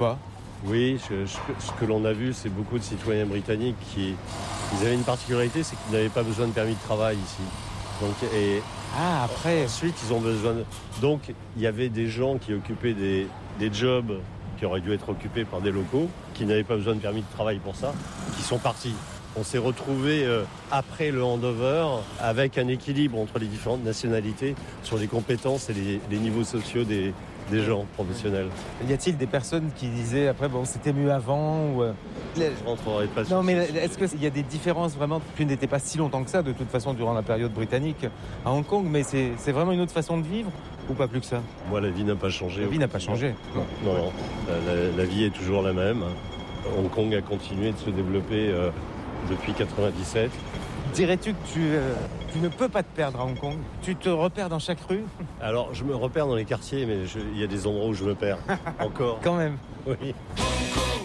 pas? Oui, ce que l'on a vu, c'est beaucoup de citoyens britanniques qui ils avaient une particularité, c'est qu'ils n'avaient pas besoin de permis de travail ici. Donc, et Après, ensuite, ils ont besoin de... Donc, il y avait des gens qui occupaient des jobs qui auraient dû être occupés par des locaux, qui n'avaient pas besoin de permis de travail pour ça, qui sont partis. On s'est retrouvés après le handover avec un équilibre entre les différentes nationalités sur les compétences et les niveaux sociaux des gens professionnels. y a-t-il des personnes qui disaient après, bon, c'était mieux avant ou... Je rentrerai pas sur Non, mais ce est-ce qu'il y a des différences vraiment? Tu n'étais pas si longtemps que ça, de toute façon, durant la période britannique à Hong Kong, mais c'est vraiment une autre façon de vivre ou pas plus que ça? Moi, la vie n'a pas changé. La vie n'a pas changé. Non. La vie est toujours la même. Hong Kong a continué de se développer depuis 97. Dirais-tu que tu ne peux pas te perdre à Hong Kong? Tu te repères dans chaque rue? Alors, je me repère dans les quartiers, mais il y a des endroits où je me perds. Encore. Quand même. Oui.